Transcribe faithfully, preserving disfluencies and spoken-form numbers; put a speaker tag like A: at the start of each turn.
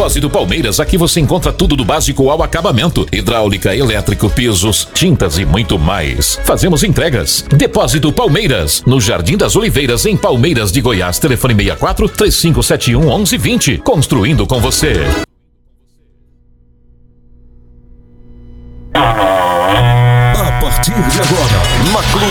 A: Depósito Palmeiras, aqui você encontra tudo do básico ao acabamento: hidráulica, elétrico, pisos, tintas e muito mais. Fazemos entregas. Depósito Palmeiras, no Jardim das Oliveiras, em Palmeiras de Goiás. Telefone seis quatro, três cinco sete um, onze vinte. Construindo com você.
B: A partir de agora, na Clube